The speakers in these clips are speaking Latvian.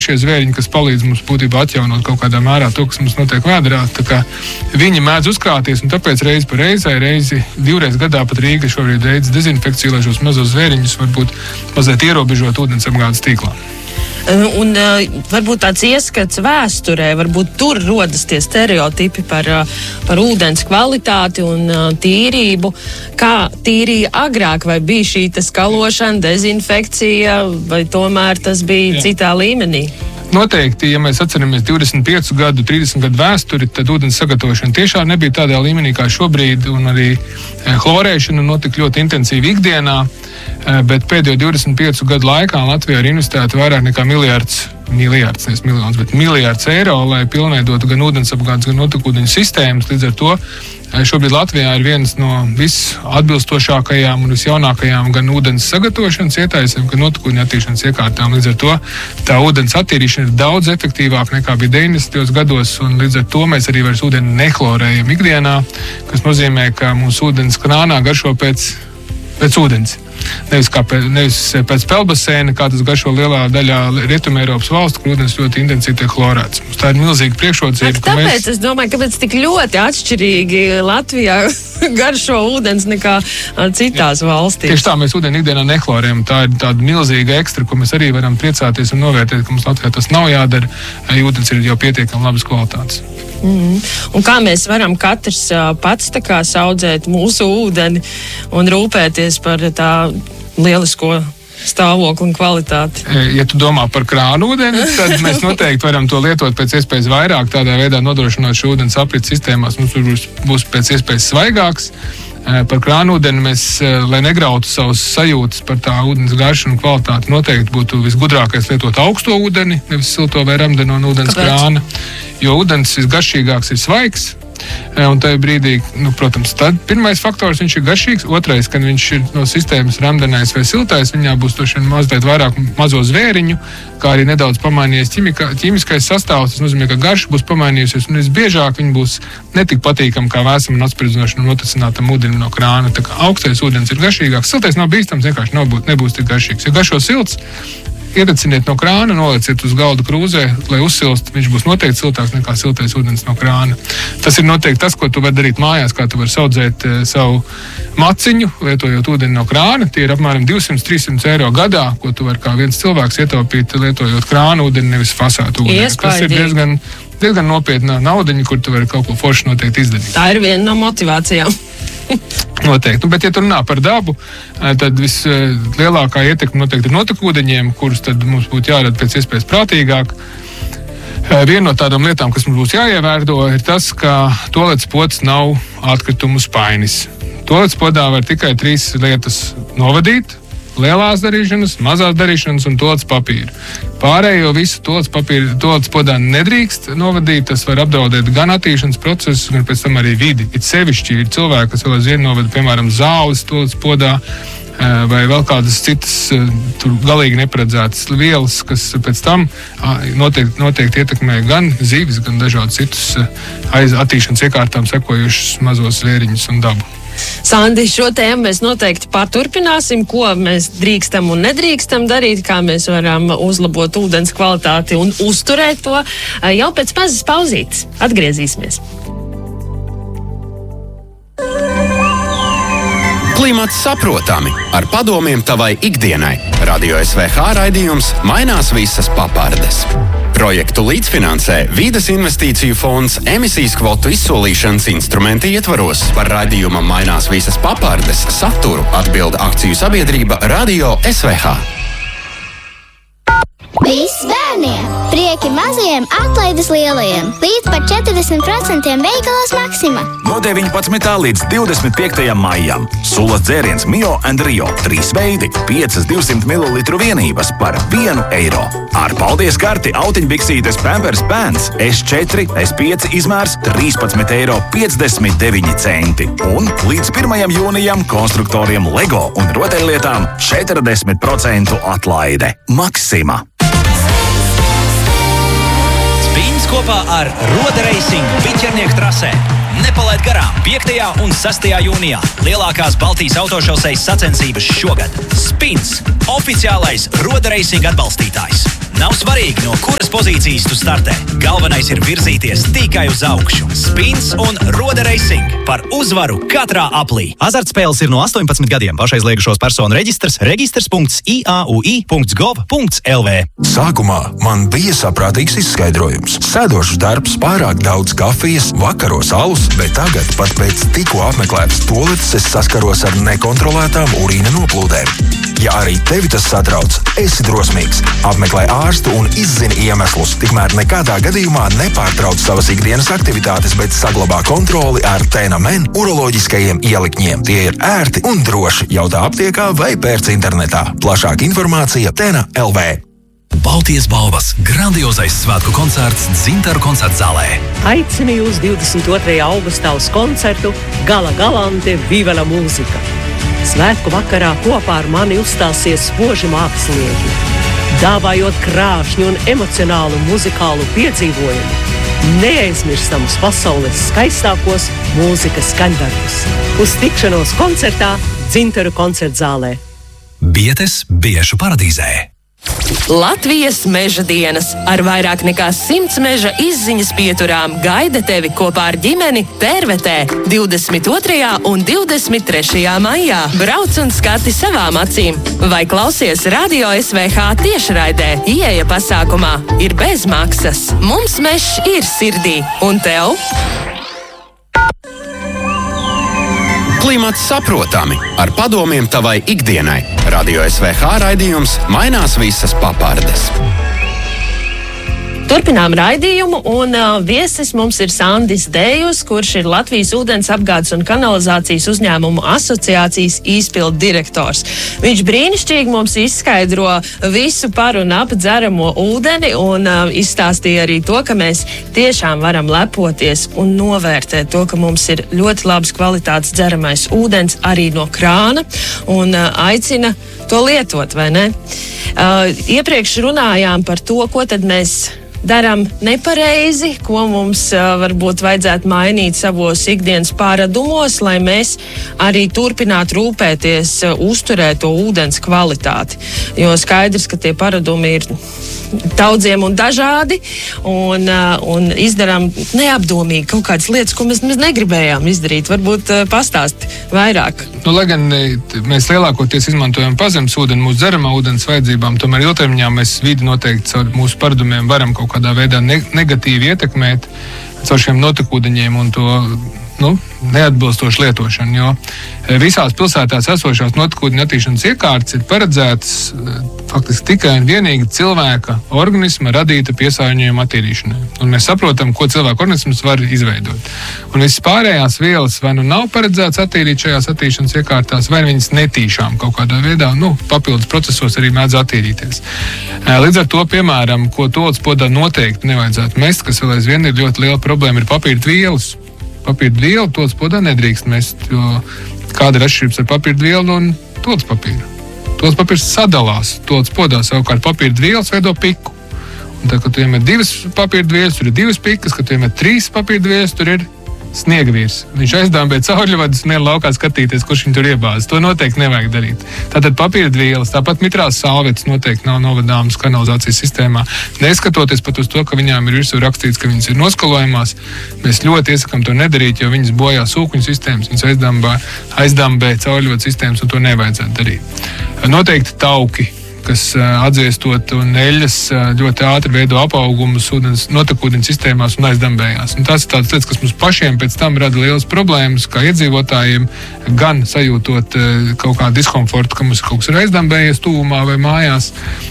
šie zvēriņi, kas palīdz mums būtībā atjaunot kaut kādā mērā to, kas mums notiek vēderā. Tā kā viņi mēdz uzkrāties, un tāpēc reizi pa reizei, 2 gadā pat Rīga šobrīd veids dezinfekciju, lai šos mazos zvēriņus varbūt mazliet ierobežot ūdensapgādes tīklā. Un varbūt tāds ieskats vēsturē, varbūt tur rodas tie stereotipi par ūdens kvalitāti un tīrību. Kā tīrīja agrāk, vai bija šī skalošana, dezinfekcija, vai tomēr tas bija citā līmenī? Noteikti, ja mēs atceramies 25 gadu, 30 gadu vēsturi, tad ūdens sagatavošana tiešām nebija tādā līmenī kā šobrīd, un arī chlorēšana notika ļoti intensīvi ikdienā, bet pēdējo 25 gadu laikā Latvijā ir investēta vairāk nekā miljards eiro, lai pilnveidotu gan ūdensapgādes, gan notekūdeņu sistēmas. Līdz ar to šobrīd Latvijā ir viens no visatbilstošākajām un visjaunākajām gan ūdens sagatavošanas ietaisēm, gan notekūdeņu attīrīšanas iekārtām. Līdz ar to tā ūdens attīrīšana ir daudz efektīvāka nekā bija 90. gados, un līdz ar to mēs arī vairs ūdeni nechlorējam ikdienā, kas nozīmē, ka mūsu ūdens krānā garšo pēc ūdens. Nevis pēc peldbaseina, kā tas garšo lielā daļā Rietumeiropas valstu, kur ūdens ļoti intensīvi tiek chlorēts. Mums tā ir milzīga priekšrocība. Tāpēc es domāju, kāpēc tik ļoti atšķirīgi Latvijā garšo ūdens nekā citās valstīs. Tieši tā, mēs ūdeni ikdienā nechlorējam. Tā ir tāda milzīga ekstra, ko mēs arī varam priecāties un novērtēt, ka mums Latvijā tas nav jādara, jo ūdens ir jau pietiekami labas kvalitātes. Un kā mēs varam katrs pats saudzēt mūsu ūdeni un rūpēties par tā lielisko stāvokli un kvalitāti? Ja tu domā par krānu ūdeni, tad mēs noteikti varam to lietot pēc iespējas vairāk, tādā veidā nodrošinot šo ūdens aprits sistēmās. Mums būs pēc iespējas svaigāks. Par krānūdeni mēs, lai negrautu savus sajūtas par tā ūdens garšu un kvalitāti, noteikti būtu visgudrākais lietot augsto ūdeni, nevis silto vai ramdeno no ūdens krāna, jo ūdens visgaršīgāks ir svaigs. Un tajā brīdī, protams, tad pirmais faktors, viņš ir garšīgs, otrais, kad viņš ir no sistēmas ramdenais vai siltais, viņā būs mazliet vairāk mazo zvēriņu, kā arī nedaudz pamainījies ķīmiskais sastāvs. Tas nozīmē, ka garša būs pamainījusies, un visbiežāk viņa būs netik patīkama kā vēsam un atspirdzinošam un notecinātam ūdenim no krāna. Tā kā augstais ūdens ir garšīgāks, siltais nav bīstams, vienkārši nebūs tik garšīgs. Ja garšo silts, iedeciniet no krāna, nolieciet uz galda krūzē, lai uzsilst, viņš būs noteikti siltāks nekā siltais ūdens no krāna. Tas ir noteikti tas, ko tu vari darīt mājās, kā tu vari saudzēt savu maciņu, lietojot ūdeni no krāna. Tie ir apmēram 200-300 eiro gadā, ko tu vari kā viens cilvēks ietaupīt, lietojot krāna ūdeni, nevis fasētu ūdeni. Tas ir diezgan nopietna naudiņa, kur tu vari kaut ko forši noteikti izdarīt. Tā ir viena no motivācijām. Noteikti. Bet, ja tu runā par dabu, tad vislielākā ietekme noteikti ir notekūdeņiem, kurus tad mums būtu jārada pēc iespējas prātīgāk. Viena no tādām lietām, kas mums būs jāievērdo, ir tas, ka tualetes pods nav atkritumu spainis. Tualetes podā var tikai 3 lietas novadīt: lielās darīšanas, mazās darīšanas un tualetes papīru. Pārējo visu tualetes podā nedrīkst novadīt. Tas var apdraudēt gan attīšanas procesus, gan pēc tam arī vidi. It sevišķi ir cilvēki, kas vēl aizvien novada, piemēram, zāles tualetes podā vai vēl kādas citas tur galīgi neparedzētas vielas, kas pēc tam noteikti ietekmē gan zivis, gan dažādus citus aiz attīšanas iekārtām sekojušus mazos zvēriņus un dabu. Sandi, šo tēmu mēs noteikti paturpināsim, ko mēs drīkstam un nedrīkstam darīt, kā mēs varam uzlabot ūdens kvalitāti un uzturēt to. Jau pēc mazas pauzītes atgriezīsimies. Klimats saprotami, ar padomiem tavai ikdienai. Radio SVH raidījums Mainās visas papardes. Projektu līdzfinansē Vides investīciju fonds emisijas kvotu izsolīšanas instrumenta ietvaros. Par raidījuma Mainās visas papardes saturu atbild akciju sabiedrība Radio SVH. Viss bērniem! Prieki mazajiem, atlaides lielajiem! Līdz pat 40% veikalos Maxima! No 19. līdz 25. maijam sulas dzēriens Mio and Rio 3 veidi, 5 200 ml vienības par 1 eiro. Ar paldies karti autiņbiksītes Pampers Pants S4, S5 izmērs 13,59 eiro. Un līdz 1. jūnijam konstruktoriem Lego un rotaļlietām 40% atlaide. Maxima! Spins kopā ar Roda Racing Piķernieku trasē. Nepalaid garām 5. un 6. jūnijā lielākās Baltijas autošosejas sacensības šogad. Spins – oficiālais Roda Racing atbalstītājs. Nav svarīgi, no kuras pozīcijas tu startē. Galvenais ir virzīties tikai uz augšu. Spins un Roda Racing par uzvaru katrā aplī. Azartspēles ir no 18 gadiem. Pašaizliegušos personu reģistrs registrs.iaui.gov.lv. Sākumā man bija saprātīgs izskaidrojums. Sēdošs darbs, pārāk daudz kafijas, vakaros alus, bet tagad pat pēc tikko apmeklētas toaletes es saskaros ar nekontrolētām urīna noplūdēm. Ja arī tevi tas satrauc, esi drosmīgs. Apmeklē ārstu un izzini iemeslus. Tikmēr nekādā gadījumā nepārtrauc savas ikdienas aktivitātes, bet saglabā kontroli ar Tenamen uroloģiskajiem ielikņiem. Tie ir ērti un droši. Jautā aptiekā vai pērc internetā. Plašāka informācija Tena LV. Baltijas balvas grandiozais svētku koncerts Dzintaru koncertzālē. Aicinu jūs 22. augustā uz koncertu Gala Galante Viva la mūzika. Svētku vakarā kopā ar mani uzstāsies spoži mākslinieki, dāvājot krāšņu un emocionālu muzikālu piedzīvojumu, neaizmirstamus pasaules skaistākos mūzikas skaņdarbus. Uz tikšanos koncertā Dzintaru koncertzālē. Bietes biešu paradīzē. Latvijas meža dienas ar vairāk nekā 100 meža izziņas pieturām gaida tevi kopā ar ģimeni Tērvetē 22. un 23. maijā. Brauc un skati savām acīm vai klausies Radio SVH tiešraidē. Ieeja pasākumā ir bez maksas. Mums mežs ir sirdī. Un tev? Klimats saprotami ar padomiem tavai ikdienai. Radio SVH raidījums mainās visas papardes. Turpinām raidījumu, un viesis mums ir Sandis Dējus, kurš ir Latvijas ūdens apgādes un kanalizācijas uzņēmumu asociācijas izpildu direktors. Viņš brīnišķīgi mums izskaidro visu par un ap dzeramo ūdeni un izstāstīja arī to, ka mēs tiešām varam lepoties un novērtēt to, ka mums ir ļoti labs kvalitātes dzeramais ūdens arī no krāna un aicina to lietot, vai ne? Iepriekš runājām par to, ko tad mēs darām nepareizi, ko mums varbūt vajadzētu mainīt savos ikdienas pāradumos, lai mēs arī turpinātu rūpēties, uzturēt to ūdens kvalitāti. Jo skaidrs, ka tie paradumi ir daudziem un dažādi, un izdarām neapdomīgi kaut kādas lietas, ko mēs negribējām izdarīt. Varbūt pastāst vairāk. Lai gan mēs lielākoties izmantojam pazemes ūdeni mūsu dzeramā ūdens vajadzībām, tomēr ilgtermiņā mēs vidi noteikti caur mūsu paradumiem varam kaut kādā veidā negatīvi ietekmēt caur šiem notekūdeņiem un to neatbilstošu lietošanu, jo visās pilsētās esošās notekūdeņu attīrīšanas iekārtas ir paredzētas faktiski tikai un vienīgi cilvēka organisma radīta piesārņojuma attīrīšanai. Un mēs saprotam, ko cilvēka organisms var izveidot. Un visas pārējās vielas vai nu nav paredzētas attīrīt šajās attīrīšanas iekārtās, vai viņas netīšām kaut kādā veidā, papildus procesos arī mēdz attīrīties. Līdz ar to, piemēram, ko toaletes podā noteikti nevajadzētu mest, kas vēl aizvien ir ļoti liela problēma, ir papīra vielas. Papīra vielu toaletes podā nedrīkst mest, jo kāda ir atšķirības ar papīra vielu un toaletes papīru? Toaletes papīrs sadalās. Toaletes podā savukārt papīra vielas veido piku. Un tad, kad tu iemet 2 papīra vielas, tur ir 2 pikas, kad tu iemet 3 papīra vielas, tur ir sniegvīrs. Viņš aizdāmbē caurļvadus un laukā skatīties, kurš viņu tur iebāz. To noteikti nevajag darīt. Tātad papīra vielas, tāpat mitrās salvetes noteikti nav novadāmas kanalizācijas sistēmā. Neskatoties pat uz to, ka viņām ir virsū rakstīts, ka viņas ir noskalojamās, mēs ļoti iesakām to nedarīt, jo viņas bojā sūkņu sistēmas, viņas aizdāmbē caurļvadu sistēmas, un to nevajadzētu darīt. Noteikti tauki, kas atdziestot un eļas ļoti ātri veido apaugumus notekūdeņu sistēmās un aizdambējās. Un tās ir tādas lietas, kas mums pašiem pēc tam rada lielas problēmas, kā iedzīvotājiem, gan sajūtot kaut kādu diskomfortu, ka mums kaut kas ir aizdambējies tuvumā vai mājās,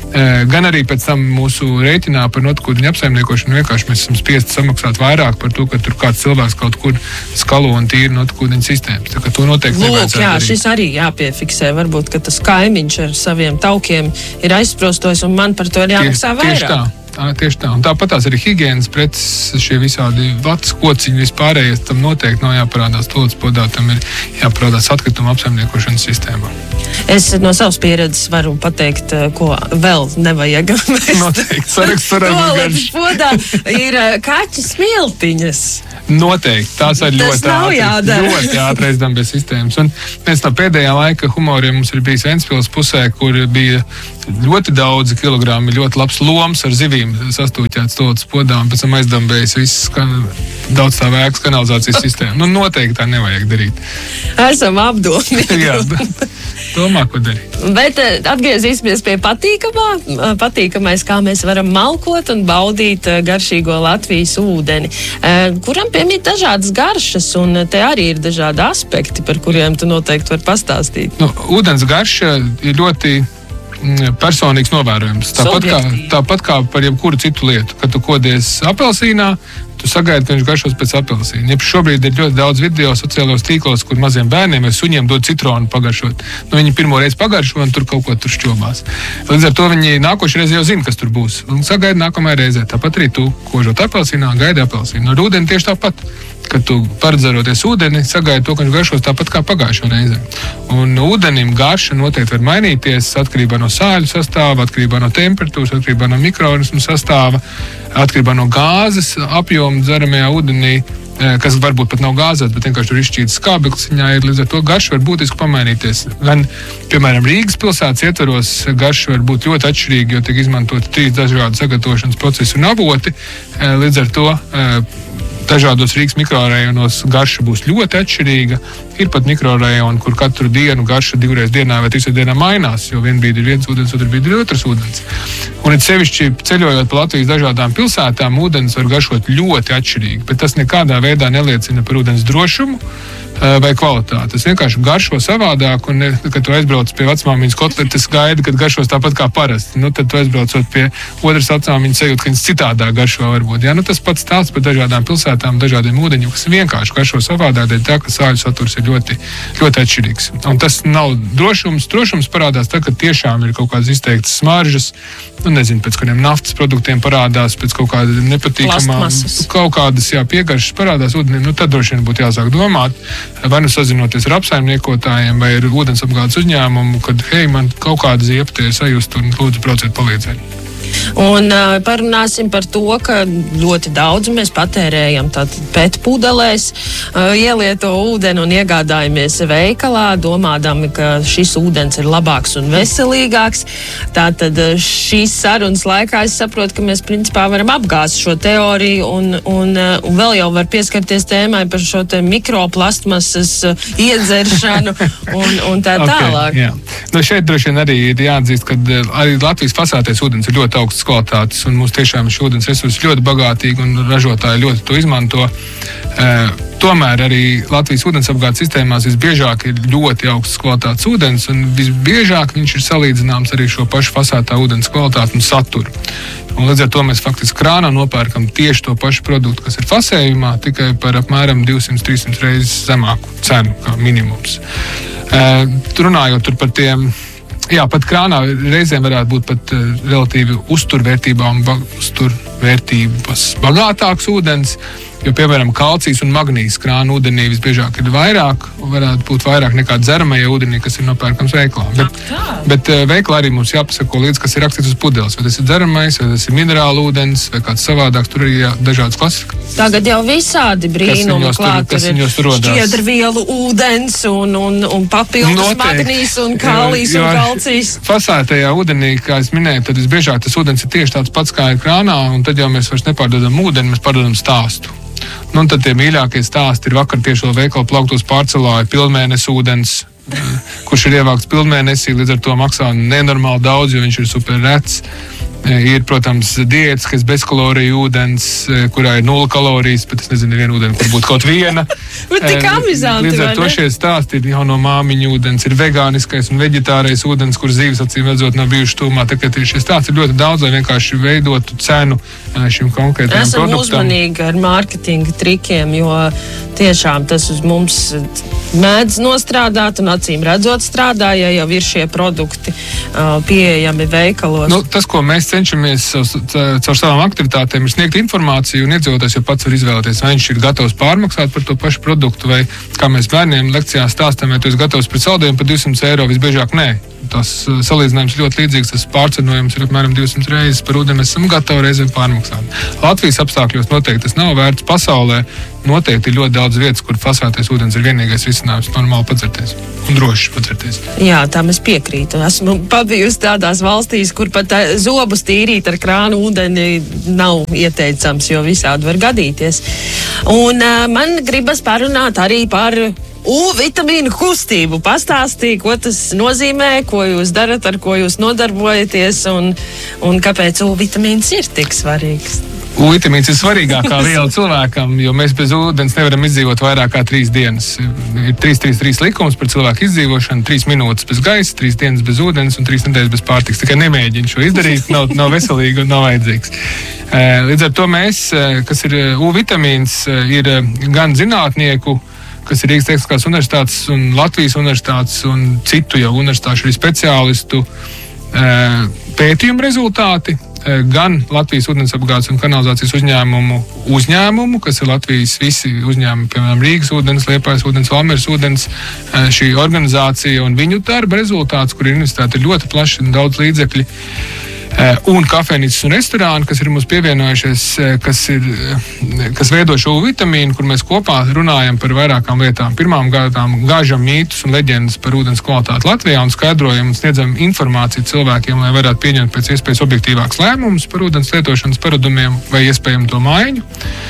gan arī pēc tam mūsu rēķinā par notekūdeņu apsaimniekošanu vienkārši mēs esam spiesti samaksāt vairāk par to, ka tur kāds cilvēks kaut kur skalo un tīri notekūdeņu sistēmas. Tā kā to noteikti nevajadzētu darīt. Šis arī jāpiefiksē. Varbūt, ka tas kaimiņš ar saviem taukiem ir aizsprostojis, un man par to ir jāmaksā vairāk. Tieši tā. Un tāpat tās arī higienas preces, šie visādi vats, kociņi, vispārējais, tam noteikti nav jāparādās toaletes podā, tam ir jāparādās atkrituma apsaimniekošanas sistēmā. Es no savas pieredzes varu pateikt, ko vēl nevajag. Noteikti. Saraksts varētu būt garš. Toaletes podā ir kaķu smiltiņas. Noteikti. Tās ir ļoti ātri aizdambē sistēmas. Un viens no pēdējā laika humoriem mums ir bijis Ventspils pusē, kur bija ļoti daudzi kilogrami, ļoti labs loms ar zivīm sastūķēts totas podā un pēc tam aizdambējis viss daudz tā vēks kanalizācijas sistēma. Nu, noteikti tā nevajag darīt. Esam apdomīgi. Jā, domā, ko darīt. Bet atgriezīsimies pie patīkamais, kā mēs varam malkot un baudīt garšīgo Latvijas ūdeni, kuram piemīt dažādas garšas, un te arī ir dažādi aspekti, par kuriem tu noteikti var pastāstīt. Nu, ūdens garša ir ļoti personīgs novērojums. Tāpat kā par jebkuru citu lietu. Kad tu kodies apelsīnā, tu sagaidi, ka viņš garšos pēc apelsīna. Ja šobrīd ir ļoti daudz video sociālos tīklos, kur maziem bērniem vai suņiem dod citronu pagaršot. Nu, viņi pirmo reizi pagaršo un tur kaut ko tur šķobās. Līdz ar to viņi nākošais reizi jau zina, kas tur būs. Un sagaidi nākamajā reizē. Tāpat arī tu, kožot apelsīnā, gaidi apelsīnu. Ar ūdeni tieši tāpat. Kad tu paredzeroties ūdeni, sagaidi to, ka viņš garšos tāpat kā pagājušo reizi. Un ūdenim garša noteikti var mainīties atkarībā no sāļu sastāva, atkarībā no temperatūras, atkarībā no mikroorganismu sastāva, atkarībā no gāzes apjoma dzeramajā ūdenī, kas varbūt pat nav gāzēts, bet vienkārši tur izšķīts skābeklis viņā ir, līdz ar to garša var būtiski pamainīties. Gan, piemēram, Rīgas pilsētas ietvaros garša var būt ļoti atšķirīga, jo tiek izmantot 3 dažādu sagatavošanas procesu un avoti, līdz ar to dažādos Rīgas mikrorajonos garša būs ļoti atšķirīga. Ir pat mikrorajoni, kur katru dienu garša 2 reizes dienā vai 3 reizes dienā mainās, jo vien brīdi ir viens ūdens, otru brīdi ir otrs ūdens. Un it sevišķi ceļojot pa Latvijas dažādām pilsētām, ūdens var garšot ļoti atšķirīgi, bet tas nekādā veidā neliecina par ūdens drošumu vai kvalitāti. Tas vienkārši garšo savādāk, un kad tu aizbrauc pie vecmāmiņas kotletes, gaidi, kad garšos tāpat kā parasti. Nu, tad tu aizbraucot pie otras vecmāmiņas, sajūt, ka viņas citādāk garšo varbūt. Ja? Nu, tas pats stāsts par dažādām pilsētām, dažādiem ūdeņiem, kas vienkārši garšo savādāk, dēļ tā, ka sāļu saturs ir ļoti, ļoti atšķirīgs. Un tas nav drošums. Drošums parādās tā, ka tiešām ir kaut kādas izteiktas smaržas, nu, nezinu, pēc kādiem naftas produktiem parādās, pēc kaut kāda nepatīkamām, kaut kādas piegaršas parādās ūdenī, nu, tad droši vien būtu jāsāk domāt, vai nu sazinoties ar apsaimniekotājiem vai ar ūdens apgādes uzņēmumu, kad, hei, man kaut kāda ziepte sajust un lūdzu brauciet palīdzēt. Un parunāsim par to, ka ļoti daudz mēs patērējam pēc pudelēs, ielieto ūdeni un iegādājamies veikalā, domādami, ka šis ūdens ir labāks un veselīgāks. Tātad šīs sarunas laikā es saprotu, ka mēs principā varam apgāzt šo teoriju un vēl jau var pieskarties tēmai par šo te mikroplastmasas iedzeršanu un tā tālāk. Jā. Nu, šeit droši vien arī ir jāatzīst, ka arī Latvijas fasētais ūdens ir ļoti augstas kvalitātes, un mums tiešām šī ūdens resursi ļoti bagātīgi, un ražotāji ļoti to izmanto. Tomēr arī Latvijas ūdensapgādes sistēmās visbiežāk ir ļoti augstas kvalitātes ūdens, un visbiežāk viņš ir salīdzināms arī šo pašu fasētā ūdens kvalitāti un saturu. Un līdz ar to mēs faktiski krānā nopērkam tieši to pašu produktu, kas ir fasējumā, tikai par apmēram 200-300 reizes zemāku cenu kā minimums. Runājot tur par tiem, pat krānā reizēm varētu būt pat relatīvi uzturvērtībā un uzturvērtības bagātāks ūdens, jo, piemēram, kalcijs un magnīzs krāna ūdenī visbiežāk ir vairāk, varētu būt vairāk nekā dzeramajā ūdenī, kas ir nopērkams veikalā. Bet veikalā arī mums jāpasako līdz, kas ir rakstīts uz pudeles, vai tas ir dzeramais, vai tas ir minerāla ūdens, vai kāds savādāks, tur ir dažādas klasifikācijas. Tagad jau visādi brīnumi klāt, tur ir šķiedrvielu ūdens un papildus magnīzs un kālijs un kalcijs. Fasētajā ūdenī, kā es minēju, tad visbiežāk tas ūdens ir tieši tāds pats, kā ir krānā, un tad jau mēs vairs nepārdodam ūdeni, mēs pārdodam stāstu. Nu, un tad tie mīļākie stāsti ir vakar tieši vēl veikalu plauktos pārcelāja pilnmēnesi ūdens, kurš ir ievākts pilnmēnesī, līdz ar to maksā nenormāli daudz, jo viņš ir super rets. Ir, protams, diētiskas bezkaloriju ūdens, kurā ir 0 kalorijas, bet es nezinu, viena ūdeni, kur būtu kaut viena. Bet tik amizanti, līdz ar to šie stāsti ir jau no māmiņu ūdens, ir vegāniskais un veģetārais ūdens, kur zīves acīm redzot nav bijuši tūmā. Tagad šie stāsti ir ļoti daudz, lai vienkārši veidotu cenu šim konkrētajam produktam. Esam uzmanīgi ar mārketinga trikiem, jo tiešām tas uz mums mēdz nostrādāt un acīm redzot strādā, ja jau ir šie produkti pieejami veikalos. Nu, tas, ko mēs cenšamies caur savām aktivitātēm, ir sniegt informāciju, un iedzīvotājs jau pats var izvēlēties, vai viņš ir gatavs pārmaksāt par to pašu produktu, vai kā mēs bērniem lekcijā stāstām, vai tu esi gatavs pret saldējumu par 200 eiro, visbiežāk nē. Tas salīdzinājums ļoti līdzīgs, tas pārcenojums ir apmēram 200 reizes par ūdeni, mēs esam gatavi reizēm pārmaksāt. Latvijas apstākļos noteikti tas nav vērts pasaulē. noteikti ir ļoti daudz vietas, kur fasētais ūdens ir vienīgais risinājums normāli padzerties un droši padzerties. Jā, tam es piekrītu. Esmu pabijusi tādās valstīs, kur pat zobus tīrīt ar krānu ūdeni nav ieteicams, jo visādi var gadīties. Un man gribas parunāt arī par U-vitamīnu kustību. Pastāstīja, ko tas nozīmē, ko jūs darat, ar ko jūs nodarbojaties un kāpēc U-vitamīns ir tik svarīgs. U-vitamīns ir svarīgākā viela cilvēkam, jo mēs bez ūdens nevaram izdzīvot vairāk kā 3 dienas. Ir 3-3-3 likums par cilvēku izdzīvošanu, 3 minūtes bez gaisa, 3 dienas bez ūdens un 3 nedēļas bez pārtiks. Tikai nemēģini šo izdarīt, nav veselīgi un nav vajadzīgs. Līdz ar to mēs, kas ir U-vitamīns, ir gan zinātnieku, kas ir Rīgas Tehniskās universitātes un Latvijas universitātes un citu jau universitāšu arī speciālistu pētījumu rezultāti, gan Latvijas ūdensapgādes un kanalizācijas uzņēmumu, kas ir Latvijas visi uzņēmumi, piemēram, Rīgas ūdens, Liepājas ūdens, Valmieras ūdens, šī organizācija un viņu darba rezultāts, kur ir investēti ļoti plaši un daudz līdzekļi, un kafejnīcas un restorāni, kas ir mums pievienojušies, kas veido šo vitamīnu, kur mēs kopā runājam par vairākām lietām. Pirmām kārtām gāžam mītus un leģendas par ūdens kvalitāti Latvijā un skaidrojam un sniedzam informāciju cilvēkiem, lai varētu pieņemt pēc iespējas objektīvāks lēmumus par ūdens lietošanas paradumiem vai iespējamu to maiņu.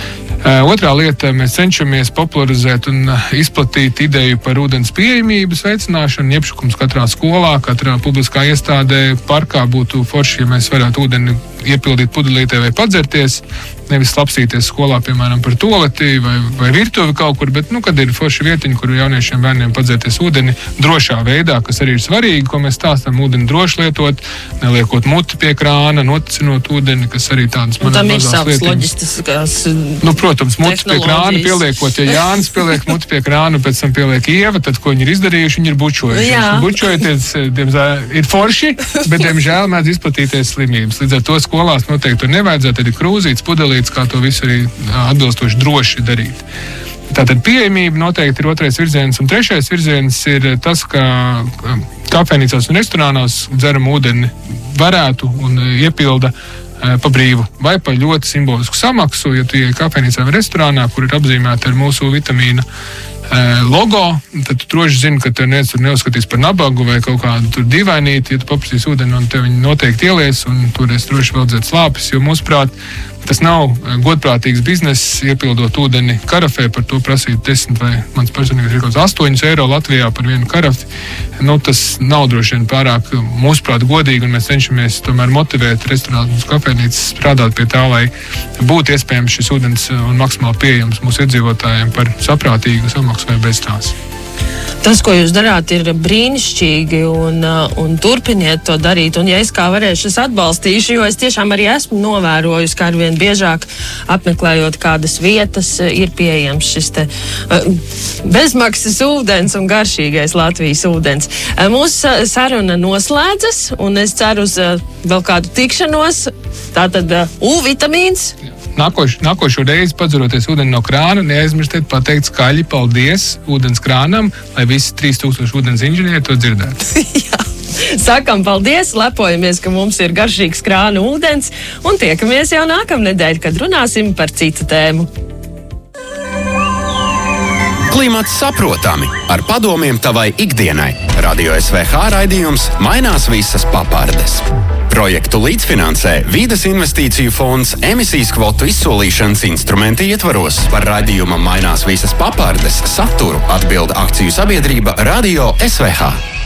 Otrā lieta, mēs cenšamies popularizēt un izplatīt ideju par ūdens pieejamības veicināšanu. Iepšukums katrā skolā, katrā publiskā iestādē, parkā būtu forši, ja mēs varētu ūdeni iepildīt pudelītē vai padzerties, nevis slapstīties skolā, piemēram, par toaleti vai virtuvi kaut kur, bet, kad ir forši vietiņi, kur jauniešiem bērniem padzerties ūdeni drošā veidā, kas arī ir svarīgi, ko mēs stāstam, ūdeni droši lietot, neliekot muti pie krāna, noticinot ūdeni, kas arī tādas manas mazās lietiņas. Tam ir savas loģistiskas protams, muti pie krāna pieliekot, ja Jānis pieliek muti pie krāna, pēc tam pieliek Ieva, tad, ko viņi ir izdarījuši, viņi ir bučojuši. Bučojoties, diemžēl, ir forši, bet, diemžēl, mēdz izplatīties slimības. Līdz ar to skolās noteikti tur nevajadzētu arī krūzītes, pudelītes, kā to visu arī atbilstoši droši darīt. Tātad pieejamība noteikti ir otrais virziens, un trešais virziens ir tas, ka kafejnīcās un restorānos dzeramu ūdeni varētu un iepilda pa brīvu vai pa ļoti simbolisku samaksu, ja tu ieej kafejnīcā vai restorānā, kur ir apzīmēta ar mūsu vitamīna logo, tad tu droši zini, ka tev neviens tur neuzskatīs par nabagu vai kaut kādu tur dīvainīti, ja tu paprasīs ūdeni un tev viņi noteikti ielies un toreiz droši veldzēt slāpes, jo mūsuprāt, tas nav godprātīgs bizness, iepildot ūdeni karafē, par to prasīt 10 vai mans personīgais ir kaut 8 eiro Latvijā par vienu karafi. Tas nav droši vien pārāk, mūsuprāt, godīgi, un mēs cenšamies tomēr motivēt restorānus un kafejnīcas strādāt pie tā, lai būtu iespējams šis ūdens un maksimāli pieejams mūsu iedzīvotājiem par saprātīgu samaksu vai bez tās. Tas, ko jūs darāt, ir brīnišķīgi un turpiniet to darīt. Un, ja es kā varēšu, es atbalstīšu, jo es tiešām arī esmu novērojusi, kā arvien biežāk apmeklējot kādas vietas, ir pieejams šis te bezmaksas ūdens un garšīgais Latvijas ūdens. Mūsu saruna noslēdzas, un es ceru uz vēl kādu tikšanos. Tātad U-vitamīns. Nākošo reizi padzeroties ūdeni no krāna, neaizmirstiet pateikt skaļi paldies ūdens krānam, lai visi 3000 ūdens inženieri to dzirdētu. Jā. Sakam paldies, lepojamies, ka mums ir garšīgs krāna ūdens, un tiekamies jau nākamnedēļ, kad runāsim par citu tēmu. Klimats saprotami ar padomiem tavai ikdienai. Radio SVH raidījums mainās visas papardes. Projektu līdzfinansē Vīdes investīciju fonds emisijas kvotu izsolīšanas instrumenti ietvaros. Par raidījuma mainās visas papardes saturu atbilda akciju sabiedrība Radio SVH.